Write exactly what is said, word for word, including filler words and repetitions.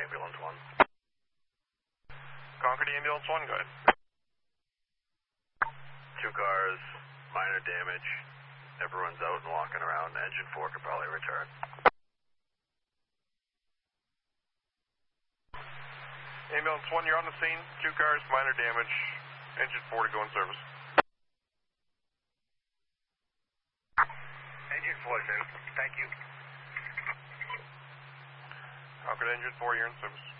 Ambulance one. Concord Ambulance one, go ahead. Two cars, minor damage. Everyone's out and walking around. Engine four could probably return. Ambulance one, you're on the scene. Two cars, minor damage. Engine four to go in service. Engine four's in. Thank you. Concord Engine four, you're in service.